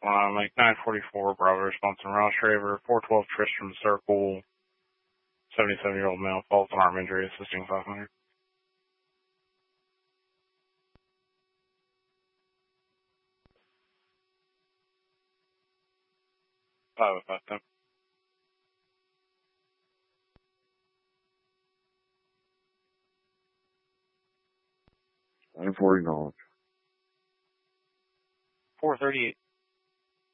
Like 944, Bravo response in Rouse Raver, 412 Tristram Circle, 77-year-old male, falls and arm injury, assisting 500. 505. 940 knowledge. 438.